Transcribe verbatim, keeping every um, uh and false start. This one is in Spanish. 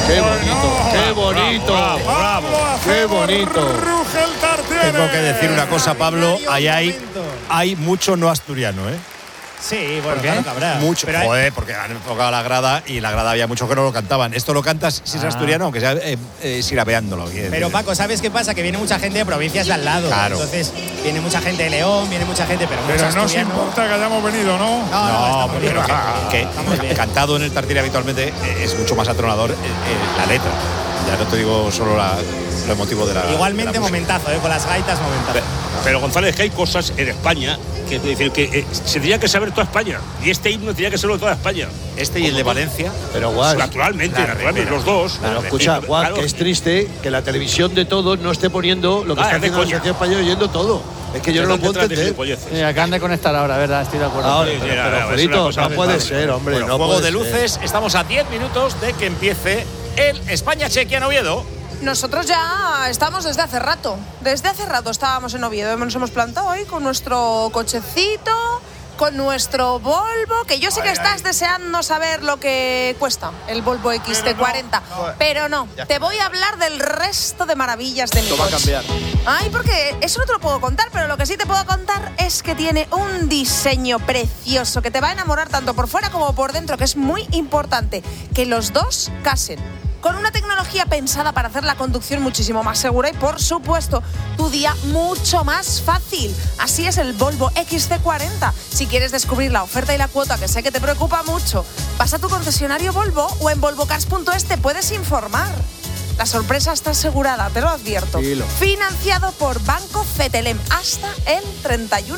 Qué bonito, qué bonito. Bravo, bravo, bravo. Qué bonito. Tengo que decir una cosa, Pablo. Ahí hay, hay mucho no asturiano, ¿eh? Sí, bueno, claro que habrá. Mucho, pero hay- joder, porque han enfocado la grada y en la grada había muchos que no lo cantaban. Esto lo cantas si es Ah. asturiano, aunque sea eh, eh, sirabeándolo. Pero Paco, ¿sabes qué pasa? Que viene mucha gente de provincias de al lado. Claro. Entonces, viene mucha gente de León, viene mucha gente, pero, Pero mucho no os asturiano. importa que hayamos venido, ¿no? No, no, No, estamos pero, bien. pero que, que Estamos bien. cantado en el Tartiere habitualmente eh, es mucho más atronador eh, eh, la letra. Ya no te digo solo la, lo emotivo de la. Igualmente de la música. momentazo, ¿eh? Con las gaitas momentazo. Pero, pero, González, que hay cosas en España que, es decir, que eh, se tendría que saber toda España. Y este himno tendría que serlo de toda España. Este y el de Valencia. Pero guau. Naturalmente, La naturalmente, remera. los dos. Pero escucha, Y, Juan, claro, que es triste que la televisión de todos no esté poniendo lo que Ah, está es de haciendo la coña. sociedad española oyendo todo. Es que yo no lo puedo detrás de entender. gilipolleces. Sí, acaban de conectar ahora, ¿verdad? Estoy de acuerdo. Ahora, Sí, pero, sí, pero, es una Julito, cosa no puede lamentable. ser, hombre. Bueno, no juego puede de ser. luces. Estamos a diez minutos de que empiece el España-Chequia en Oviedo. Nosotros ya estamos desde hace rato. Desde hace rato estábamos en Oviedo. Nos hemos plantado ahí con nuestro cochecito, con nuestro Volvo, que yo sé que estás deseando saber lo que cuesta el Volvo X T cuarenta, pero no, te voy a hablar del resto de maravillas de mi Esto va a coche. cambiar. Ay, porque eso no te lo puedo contar, pero lo que sí te puedo contar es que tiene un diseño precioso que te va a enamorar tanto por fuera como por dentro, que es muy importante que los dos casen. Con una tecnología pensada para hacer la conducción muchísimo más segura y, por supuesto, tu día mucho más fácil. Así es el Volvo X C cuarenta. Si quieres descubrir la oferta y la cuota, que sé que te preocupa mucho, vas a tu concesionario Volvo o en volvocars punto es te puedes informar. La sorpresa está asegurada, te lo advierto. Dilo. Financiado por Banco Cetelem hasta el treinta y uno